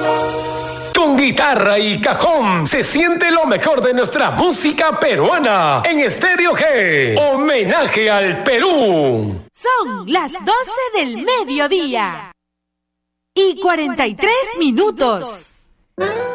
Con guitarra y cajón se siente lo mejor de nuestra música peruana en Estéreo G. Homenaje al Perú. Son las 12 del mediodía y 43 minutos.